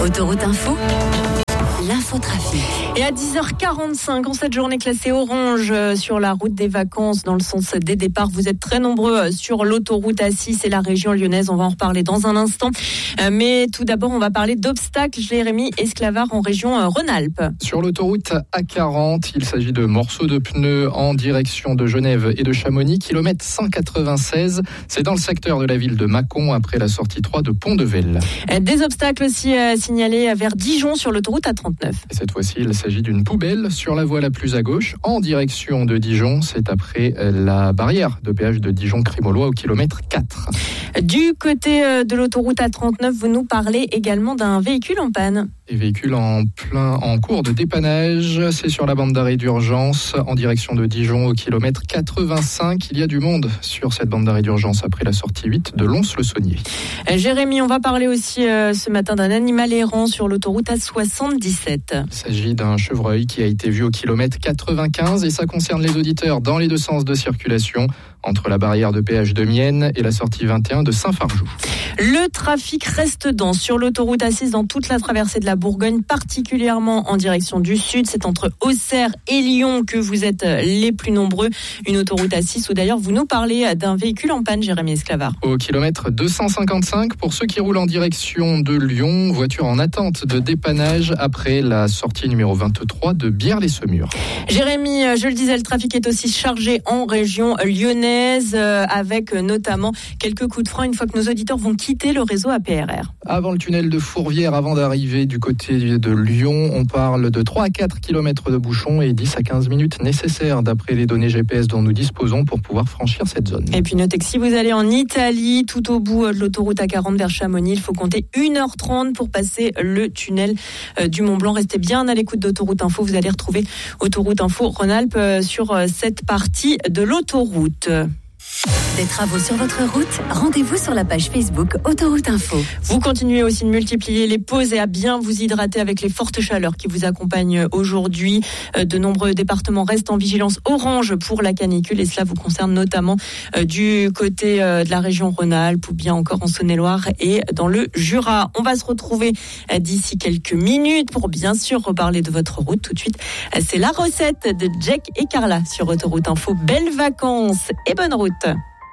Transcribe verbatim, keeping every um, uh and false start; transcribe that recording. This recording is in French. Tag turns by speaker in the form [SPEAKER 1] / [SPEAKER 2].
[SPEAKER 1] Autoroute Info, l'infotrafic.
[SPEAKER 2] Et à dix heures quarante-cinq, en cette journée classée orange sur la route des vacances dans le sens des départs, vous êtes très nombreux sur l'autoroute A six et la région lyonnaise. On va en reparler dans un instant. Mais tout d'abord, on va parler d'obstacles. Jérémy Esclavard en région Rhône-Alpes.
[SPEAKER 3] Sur l'autoroute A quarante, il s'agit de morceaux de pneus en direction de Genève et de Chamonix, kilomètre cent quatre-vingt-seize. C'est dans le secteur de la ville de Mâcon, après la sortie trois de Pont-de-Velle.
[SPEAKER 2] Des obstacles aussi signalés vers Dijon sur l'autoroute A trente-neuf.
[SPEAKER 3] Et cette fois-ci, il s'agit d'une poubelle sur la voie la plus à gauche, en direction de Dijon. C'est après la barrière de péage de Dijon-Crimolois au kilomètre quatre.
[SPEAKER 2] Du côté de l'autoroute A trente-neuf, vous nous parlez également d'un véhicule en panne.
[SPEAKER 3] Les véhicules en plein en cours de dépannage, c'est sur la bande d'arrêt d'urgence en direction de Dijon au kilomètre quatre-vingt-cinq. Il y a du monde sur cette bande d'arrêt d'urgence après la sortie huit de Lons-le-Saunier.
[SPEAKER 2] Jérémy, on va parler aussi euh, ce matin d'un animal errant sur l'autoroute A soixante-dix-sept.
[SPEAKER 3] Il s'agit d'un chevreuil qui a été vu au kilomètre quatre-vingt-quinze et ça concerne les auditeurs dans les deux sens de circulation entre la barrière de péage de Mienne et la sortie vingt et un de Saint-Fargeau.
[SPEAKER 2] Le trafic reste dense sur l'autoroute A six dans toute la traversée de la Bourgogne, particulièrement en direction du sud. C'est entre Auxerre et Lyon que vous êtes les plus nombreux. Une autoroute A six où d'ailleurs vous nous parlez d'un véhicule en panne, Jérémy Esclavard.
[SPEAKER 3] Au kilomètre deux cent cinquante-cinq, pour ceux qui roulent en direction de Lyon, voiture en attente de dépannage après la sortie numéro vingt-trois de Bière-les-Semurs.
[SPEAKER 2] Jérémy, je le disais, le trafic est aussi chargé en région lyonnaise, avec notamment quelques coups de frein une fois que nos auditeurs vont quitter le réseau A P R R.
[SPEAKER 3] Avant le tunnel de Fourvière, avant d'arriver du côté de Lyon, on parle de trois à quatre kilomètres de bouchons et dix à quinze minutes nécessaires d'après les données G P S dont nous disposons pour pouvoir franchir cette zone.
[SPEAKER 2] Et puis notez que si vous allez en Italie, tout au bout de l'autoroute A quarante vers Chamonix, il faut compter une heure trente pour passer le tunnel du Mont-Blanc. Restez bien à l'écoute d'Autoroute Info. Vous allez retrouver Autoroute Info Rhône-Alpes sur cette partie de l'autoroute.
[SPEAKER 1] Des travaux sur votre route, rendez-vous sur la page Facebook Autoroute Info.
[SPEAKER 2] Vous continuez aussi de multiplier les pauses et à bien vous hydrater avec les fortes chaleurs qui vous accompagnent aujourd'hui. De nombreux départements restent en vigilance orange pour la canicule et cela vous concerne notamment du côté de la région Rhône-Alpes ou bien encore en Saône-et-Loire et dans le Jura. On va se retrouver d'ici quelques minutes pour bien sûr reparler de votre route. Tout de suite, c'est la recette de Jack et Carla sur Autoroute Info. Belles vacances et bonne route.